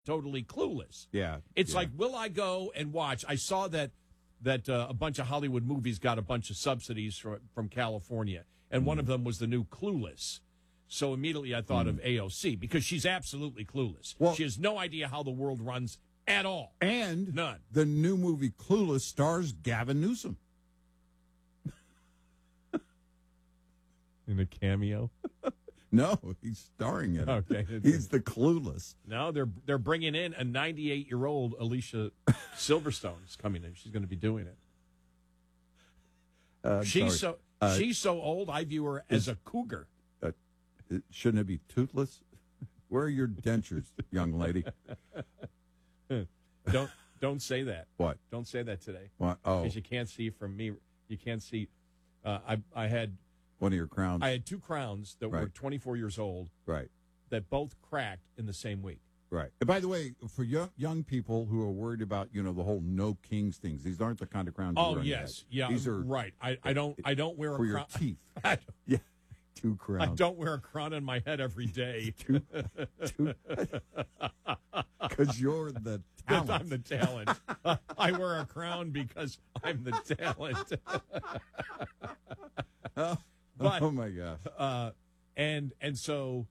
totally clueless. Yeah. It's like, will I go and watch? I saw that a bunch of Hollywood movies got a bunch of subsidies from California, and one of them was the new Clueless. So immediately I thought of AOC because she's absolutely clueless. Well, she has no idea how the world runs at all. And none. The new movie Clueless stars Gavin Newsom. In a cameo? No, he's starring in it. Okay. He's the Clueless. No, they're bringing in a 98-year-old Alicia Silverstone is coming in. She's going to be doing it. She's so old, I view her as a cougar. Shouldn't it be toothless? Where are your dentures, young lady? Don't say that. What? Don't say that today. What? Oh, because you can't see from me. You can't see. I had one of your crowns. I had 2 crowns that were 24 years old. Right. That both cracked in the same week. Right. And by the way, for young people who are worried about the whole no kings things, these aren't the kind of crowns. Oh yes, yeah. These are right. I don't wear for a your crown. teeth. Yeah. 2 crowns. I don't wear a crown on my head every day. Because you're the talent. I'm the talent. I wear a crown because I'm the talent. Oh my gosh. And so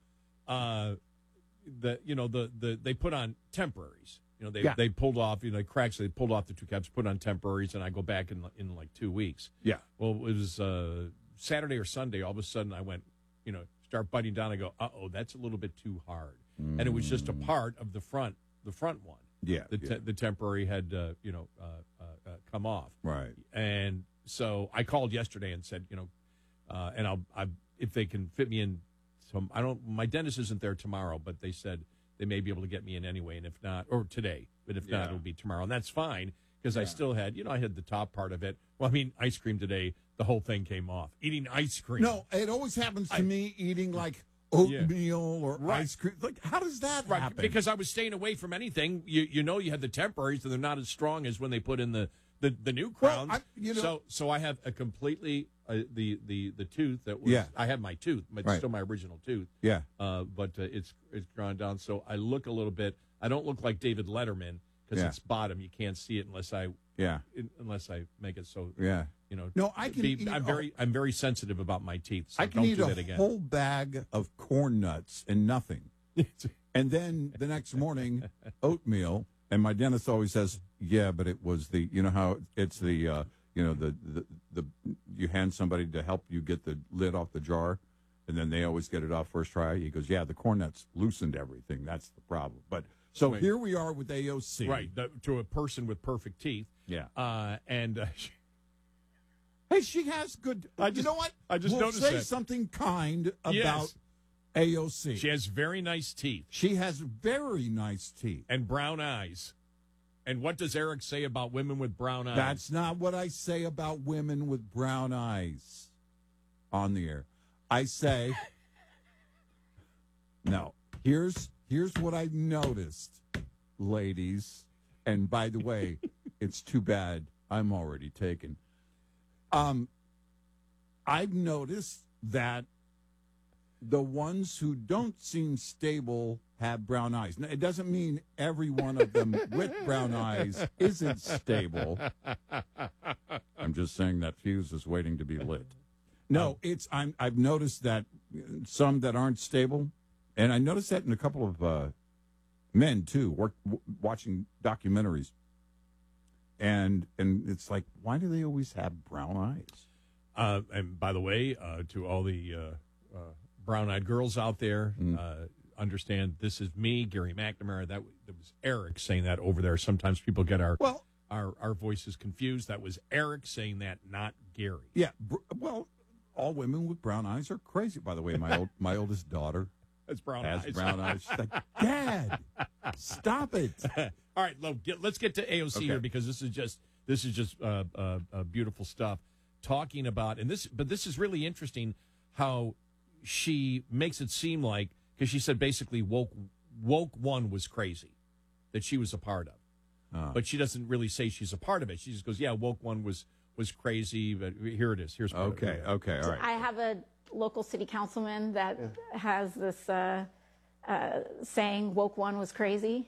they put on temporaries. They pulled off, cracks, they pulled off the 2 caps, put on temporaries, and I go back in like 2 weeks. Yeah. Well, it was Saturday or Sunday, all of a sudden I went, start biting down. I go, that's a little bit too hard. And it was just a part of the front one. Yeah. The temporary had, come off. Right. And so I called yesterday and said, and I'll if they can fit me in my dentist isn't there tomorrow, but they said they may be able to get me in anyway. And if not, or today, but if not, it'll be tomorrow. And that's fine because I still had, I had the top part of it. Well, I mean, ice cream today, the whole thing came off. Eating ice cream. No, it always happens to me eating like oatmeal or ice cream. Like, how does that happen? Because I was staying away from anything. You had the temporaries, and they're not as strong as when they put in the new crowns. Well, so I have a completely the tooth that was I have my tooth, but it's still my original tooth. Yeah. But it's gone down, so I look a little bit. I don't look like David Letterman because it's bottom. You can't see it unless I make it so. Yeah. No, I can. I'm very sensitive about my teeth. So I can don't eat do that again. whole bag of corn nuts and nothing, and then the next morning oatmeal. And my dentist always says, "Yeah, but it was the how it's the the you hand somebody to help you get the lid off the jar, and then they always get it off first try." He goes, "Yeah, the corn nuts loosened everything. That's the problem." But so here we are with AOC, right? To a person with perfect teeth. Yeah. Hey, she has good. You know what? I just we'll noticed say that. something kind about AOC. She has very nice teeth. She has very nice teeth and brown eyes. And what does Eric say about women with brown eyes? That's not what I say about women with brown eyes on the air. I say no. Here's what I've noticed, ladies. And by the way, it's too bad I'm already taken. I've noticed that the ones who don't seem stable have brown eyes. Now, it doesn't mean every one of them with brown eyes isn't stable. I'm just saying that fuse is waiting to be lit. No, I've noticed that some that aren't stable, and I noticed that in a couple of men too, watching documentaries. And it's like, why do they always have brown eyes? And by the way, to all the brown-eyed girls out there, understand this is me, Gary McNamara. That was Eric saying that over there. Sometimes people get our voices confused. That was Eric saying that, not Gary. Yeah, well, all women with brown eyes are crazy. By the way, my oldest daughter has brown eyes. She's like, Dad, stop it. All right, let's get to AOC here because this is just beautiful stuff. Talking about but this is really interesting how she makes it seem like, because she said basically woke one was crazy that she was a part of, but she doesn't really say she's a part of it. She just goes, yeah, woke one was crazy, but here it is. Here's part of it. Okay, all right. I have a local city councilman that has this saying woke one was crazy.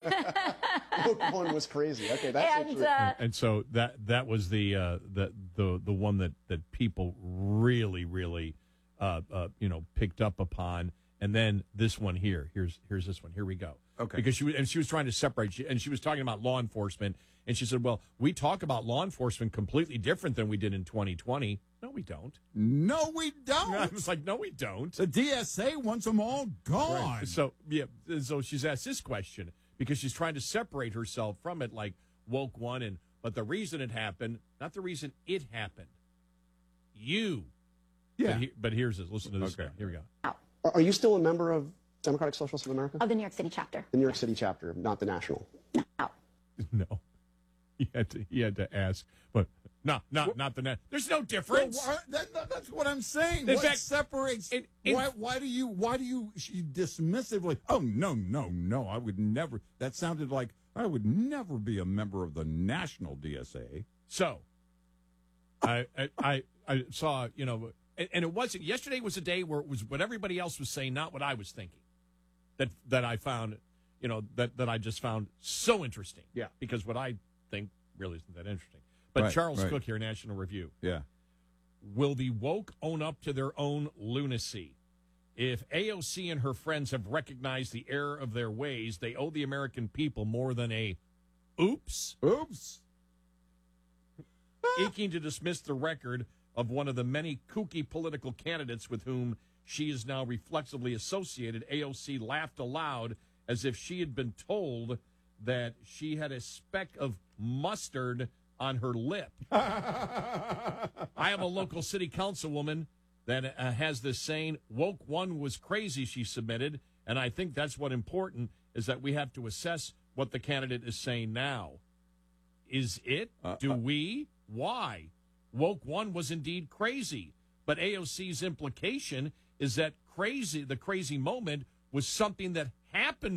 Woke one was crazy. Okay, that's interesting. And so that was the one that people really picked up upon. And then this one here. Here's this one. Here we go. Okay. Because she was trying to separate, and she was talking about law enforcement, and she said, "Well, we talk about law enforcement completely different than we did in 2020." No, we don't. No, we don't. I was like, no, we don't. The DSA wants them all gone. Right. So she's asked this question because she's trying to separate herself from it, like woke one, but the reason it happened, not the reason it happened. You. Yeah. But here's this. Listen to this. Okay. Now. Here we go. Are you still a member of Democratic Socialists of America? Of the New York City chapter. The New York City chapter, not the national. No. No. He had to ask, but not the net. There's no difference. Well, that's what I'm saying. In What fact, separates? Why do you? She dismissively. Oh no! I would never. That sounded like I would never be a member of the national DSA. So, I saw, and it wasn't. Yesterday was a day where it was what everybody else was saying, not what I was thinking. That I found, that I just found so interesting. Yeah. Because what I think really isn't that interesting. But Right, Charles right. Cook here, National Review. Yeah. Will the woke own up to their own lunacy? If AOC and her friends have recognized the error of their ways, they owe the American people more than a oops. Oops. Eking to dismiss the record of one of the many kooky political candidates with whom she is now reflexively associated, AOC laughed aloud as if she had been told that she had a speck of mustard on her lip. I am a local city councilwoman that has this saying, woke one was crazy, she submitted, and I think that's what important is that we have to assess what the candidate is saying now. Is it? Do we? Why? Woke one was indeed crazy, but AOC's implication is that the crazy moment was something that happened